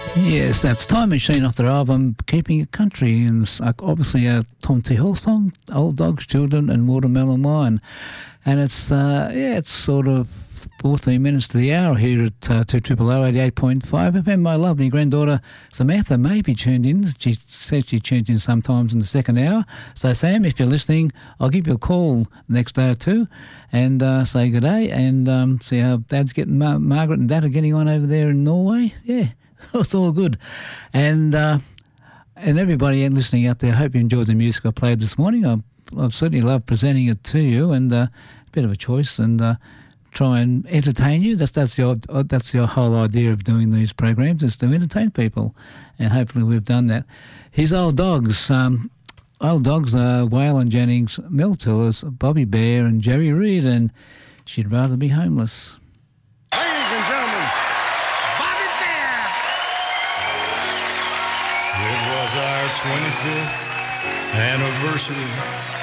Yes, that's Time Machine off their album Keeping It Country, and obviously a Tom T. Hall song, Old Dogs, Children and Watermelon Wine. And it's it's sort of 14 minutes to the hour here at 200 88.5 FM. My lovely granddaughter Samantha may be tuned in. She says she tunes in sometimes in the second hour. So Sam, if you're listening, I'll give you a call next day or two and say good day and see how Dad's getting. Margaret and Dad are getting on over there in Norway. Yeah. It's all good. And everybody listening out there, I hope you enjoyed the music I played this morning. I've certainly loved presenting it to you, and a bit of a choice, and try and entertain you. That's the whole idea of doing these programs, is to entertain people, and hopefully we've done that. Here's Old Dogs. Old Dogs are Waylon Jennings, Mel Tillis, Bobby Bear and Jerry Reed, and She'd Rather Be Homeless. Ladies and gentlemen, Bobby Bear. It was our 25th anniversary